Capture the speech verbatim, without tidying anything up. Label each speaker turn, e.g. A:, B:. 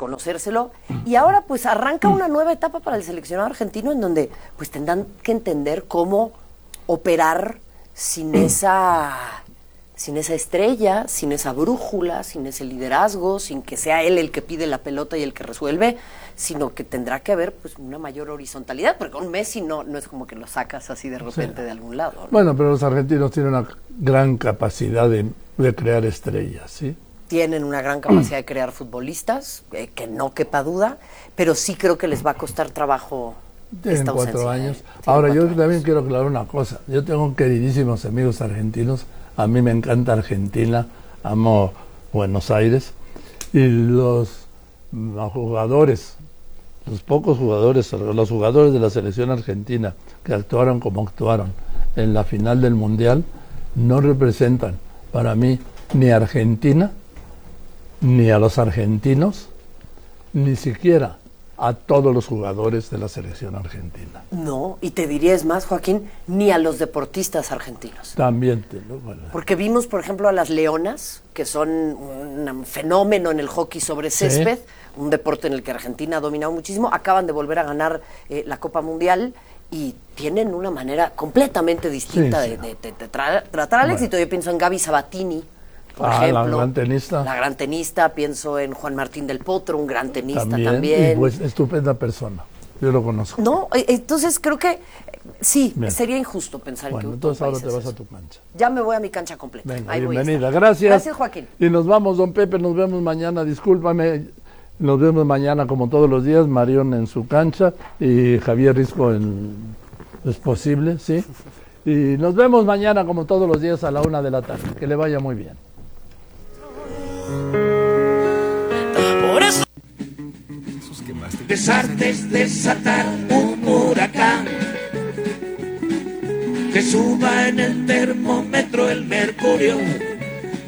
A: reconocérselo. Y ahora pues arranca una nueva etapa para el seleccionado argentino en donde pues tendrán que entender cómo operar sin esa, sin esa estrella, sin esa brújula, sin ese liderazgo, sin que sea él el que pide la pelota y el que resuelve, sino que tendrá que haber pues una mayor horizontalidad, porque con Messi no, no es como que lo sacas así de repente sí. de algún lado, ¿no?
B: Bueno, pero los argentinos tienen una gran capacidad de, de crear estrellas, ¿sí?
A: Tienen una gran capacidad de crear futbolistas, eh, que no quepa duda, pero sí creo que les va a costar trabajo.
B: Tienen cuatro años. Ahora, yo también años. quiero aclarar una cosa. Yo tengo queridísimos amigos argentinos. A mí me encanta Argentina. Amo Buenos Aires. Y los, los jugadores, los pocos jugadores, los jugadores de la selección argentina que actuaron como actuaron en la final del Mundial, no representan para mí ni a Argentina, ni a los argentinos, ni siquiera a todos los jugadores de la selección argentina.
A: No, y te diría es más, Joaquín, ni a los deportistas argentinos.
B: También te lo bueno.
A: Porque vimos, por ejemplo, a las leonas, que son un fenómeno en el hockey sobre césped, ¿sí? Un deporte en el que Argentina ha dominado muchísimo, acaban de volver a ganar eh, la Copa Mundial y tienen una manera completamente distinta sí, sí. de, de, de, de tra tratar al bueno. éxito. Yo pienso en Gaby Sabatini, por
B: ah,
A: ejemplo,
B: la gran tenista.
A: La gran tenista, pienso en Juan Martín del Potro, un gran tenista también.
B: También. Y pues estupenda persona, yo lo conozco.
A: No, entonces creo que sí, Bien. sería injusto pensar
B: bueno,
A: que
B: entonces ahora te vas
A: eso.
B: a tu cancha.
A: Ya me voy a mi cancha completa.
B: Venga,
A: Ahí
B: bienvenida,
A: voy
B: gracias.
A: Gracias, Joaquín.
B: Y nos vamos, don Pepe, nos vemos mañana, discúlpame, nos vemos mañana como todos los días, Marión en su cancha y Javier Risco en... es posible, ¿sí? Y nos vemos mañana como todos los días a la una de la tarde, que le vaya muy bien.
C: Por eso desartes desatar un huracán que suba en el termómetro el mercurio